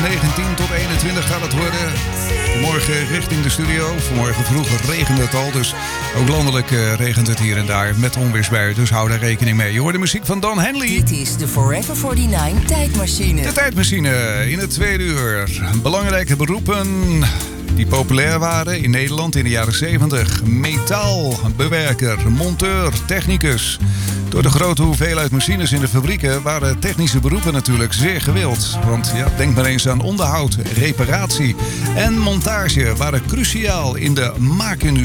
19 tot 21 gaat het worden. Vanmorgen richting de studio. Vanmorgen vroeg regende het al, dus ook landelijk regent het hier en daar met onweersbuien. Dus hou daar rekening mee. Je hoort de muziek van Don Henley. Dit is de Forever 49 tijdmachine. De tijdmachine in het tweede uur. Belangrijke beroepen die populair waren in Nederland in de jaren 70. Metaalbewerker, monteur, technicus. Door de grote hoeveelheid machines in de fabrieken waren technische beroepen natuurlijk zeer gewild. Want ja, denk maar eens aan onderhoud, reparatie en montage waren cruciaal in de maakindustrie.